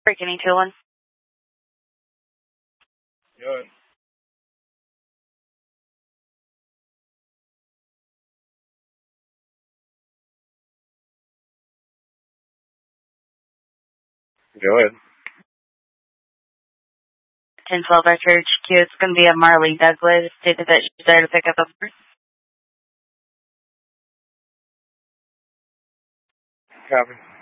Breaking 2-1. Good. Go ahead. 10-12 Archer HQ. It's going to be a Marley Douglas. Stated that she's there to pick up a bird. Copy.